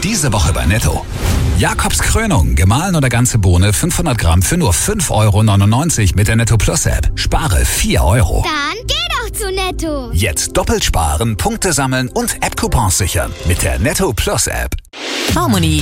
Diese Woche bei Netto. Jakobs Krönung, gemahlen oder ganze Bohne 500 Gramm für nur 5,99 € mit der Netto Plus App. Spare 4 €. Dann geh doch zu Netto. Jetzt doppelt sparen, Punkte sammeln und App-Coupons sichern mit der Netto Plus App. Harmony.